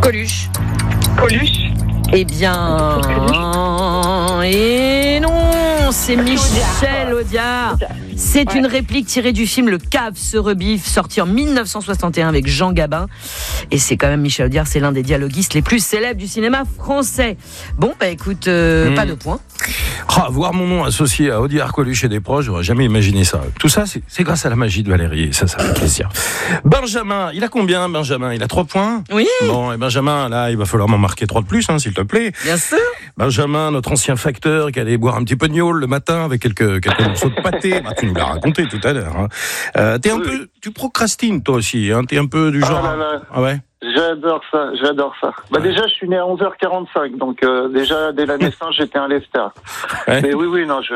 Coluche. Coluche. Eh bien... Et non, c'est Michel Audiard. C'est une réplique tirée du film Le Cave se rebiffe, sorti en 1961 avec Jean Gabin. Et c'est quand même Michel Audiard, c'est l'un des dialoguistes les plus célèbres du cinéma français. Bon, bah écoute, pas de points. Voir mon nom associé à Audiard, Coluche et des proches, j'aurais jamais imaginé ça. Tout ça, c'est grâce à la magie de Valérie. Et ça fait plaisir. Benjamin, il a combien, Benjamin? Il a 3 points? Oui. Bon, et Benjamin, là, il va falloir m'en marquer 3 de plus, s'il te plaît. Bien sûr. Benjamin, notre ancien facteur qui allait boire un petit peu de gnôle le matin avec quelques morceaux de pâté. Bah, tu nous l'as raconté tout à l'heure. Tu procrastines toi aussi. T'es un peu du genre. Ah là là. Ah ouais. J'adore ça. Bah déjà, je suis né à 11h45, donc déjà dès la naissance, j'étais un lester. Ouais. Mais oui, non,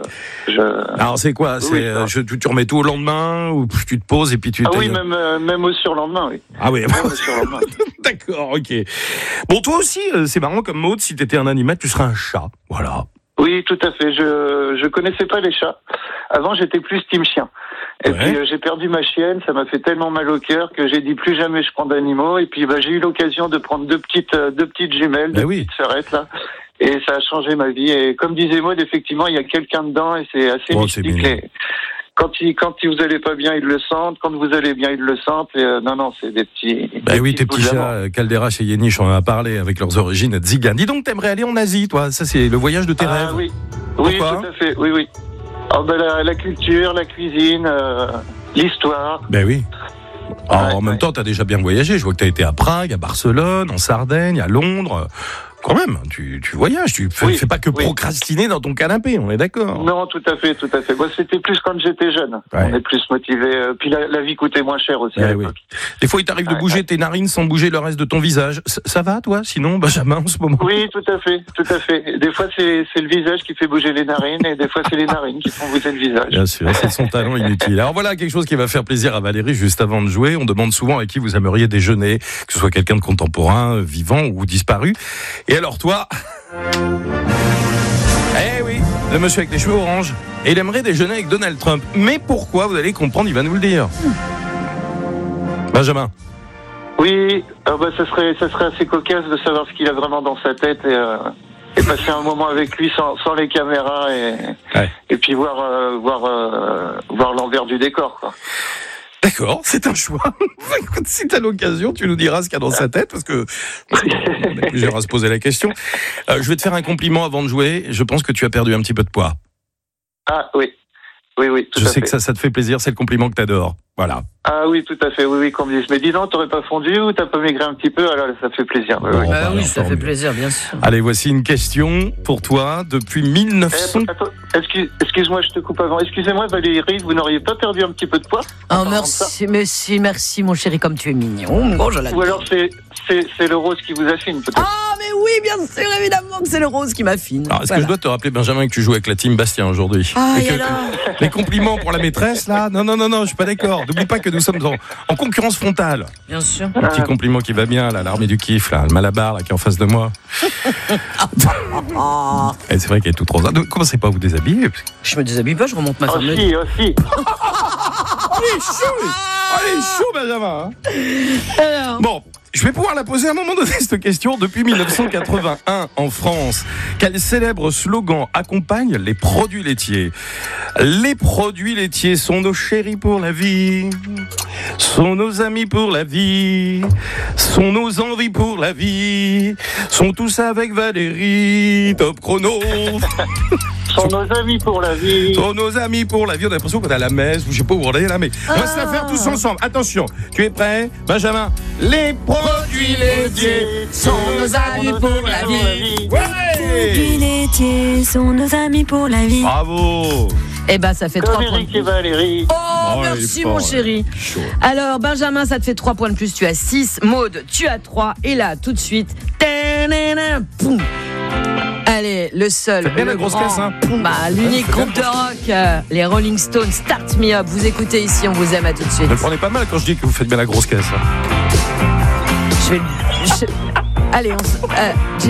Alors c'est quoi? Tu remets tout au lendemain ou tu te poses et puis tu. Ah oui, même au surlendemain, oui. Ah oui. Même au surlendemain. D'accord, ok. Bon, toi aussi, c'est marrant comme mode. Si t'étais un animal, tu serais un chat. Voilà. Oui, tout à fait. Je connaissais pas les chats. Avant, j'étais plus team chien. Et puis j'ai perdu ma chienne, ça m'a fait tellement mal au cœur que j'ai dit plus jamais je prends d'animaux. Et puis j'ai eu l'occasion de prendre deux petites jumelles, petites sœurettes là. Et ça a changé ma vie. Et comme disait Maud, effectivement, il y a quelqu'un dedans et c'est assez mystique. Quand vous allez pas bien, ils le sentent. Quand vous allez bien, ils le sentent. Et, non, c'est des petits. Tes petits chats, Caldera chez Yéniche, on en a parlé avec leurs origines tziganes. Dis donc, t'aimerais aller en Asie, toi? Ça, c'est le voyage de tes rêves. Oui. Pourquoi? Oui, tout à fait. Oui. La culture, la cuisine, l'histoire. Ben oui. En même temps, t'as déjà bien voyagé. Je vois que t'as été à Prague, à Barcelone, en Sardaigne, à Londres. Quand même, tu voyages, tu fais pas que procrastiner dans ton canapé, on est d'accord? Non, tout à fait. Moi, c'était plus quand j'étais jeune. Ouais. On est plus motivé. Puis la vie coûtait moins cher aussi. Oui. Des fois, il t'arrive de bouger tes narines sans bouger le reste de ton visage. Ça va, toi, sinon, Benjamin, en ce moment? Oui, tout à fait. Des fois, c'est le visage qui fait bouger les narines, et des fois, c'est les narines qui font bouger le visage. Bien sûr, c'est son talent inutile. Alors voilà, quelque chose qui va faire plaisir à Valérie juste avant de jouer. On demande souvent avec qui vous aimeriez déjeuner, que ce soit quelqu'un de contemporain, vivant ou disparu. Et alors toi, le monsieur avec les cheveux orange, et il aimerait déjeuner avec Donald Trump. Mais pourquoi? Vous allez comprendre, il va nous le dire. Benjamin. Oui, ça serait assez cocasse de savoir ce qu'il a vraiment dans sa tête et passer un moment avec lui sans les caméras et puis voir l'envers du décor, quoi. D'accord, c'est un choix. Si t'as l'occasion, tu nous diras ce qu'il y a dans sa tête, parce que on est plusieurs à se poser la question. Je vais te faire un compliment avant de jouer. Je pense que tu as perdu un petit peu de poids. Ah oui, tout à fait. Je sais que ça te fait plaisir, c'est le compliment que t'adores. Voilà. Ah oui, tout à fait, oui, qu'on me dise. Mais dis donc, t'aurais pas fondu ou t'as pas maigri un petit peu? Alors ça fait plaisir. Oui, ça fait plaisir, bien sûr. Allez, voici une question pour toi. Depuis 1900... Excuse-moi, je te coupe avant. Excusez-moi, Valérie, vous n'auriez pas perdu un petit peu de poids? Merci, mon chéri, comme tu es mignon. Bon, ou alors c'est le rose qui vous affine, peut-être. Ah, mais oui, bien sûr, évidemment que c'est le rose qui m'affine. Alors, est-ce que je dois te rappeler, Benjamin, que tu joues avec la team Bastien aujourd'hui? Les compliments pour la maîtresse, là? Non, je suis pas d'accord. N'oublie pas que nous sommes en concurrence frontale. Bien sûr. Un petit compliment qui va bien, là, l'armée du kiff, là, le Malabar, là, qui est en face de moi. Et c'est vrai qu'elle est toute rose. Ne commencez pas à vous déshabiller. Je me déshabille pas, je remonte ma femme. Aussi. Allez, chaud, Benjamin. Bon. Je vais pouvoir la poser à un moment donné, cette question. Depuis 1981, en France, quel célèbre slogan accompagne les produits laitiers? Les produits laitiers sont nos chéris pour la vie, sont nos amis pour la vie, sont nos envies pour la vie, sont tous avec Valérie, top chrono. Sont nos amis pour la vie. Sont nos amis pour la vie. On a l'impression qu'on est à la messe, ou je sais pas où on est là, mais on va se la faire tous ensemble. Attention, tu es prêt, Benjamin? Les produits laitiers sont nos amis pour la vie. Les produits laitiers sont nos amis pour la vie. Bravo. Eh ben, ça fait 3 points. Eric et Valérie. Oh, merci mon chéri. Alors, Benjamin, ça te fait 3 points de plus. Tu as 6. Maud, tu as 3. Et là, tout de suite, poum. Allez, le seul. Faites bien la grosse caisse, hein. L'unique groupe de rock, les Rolling Stones, Start Me Up. Vous écoutez ici, on vous aime, à tout de suite. Ne le prenez pas mal quand je dis que vous faites bien la grosse caisse. Allez,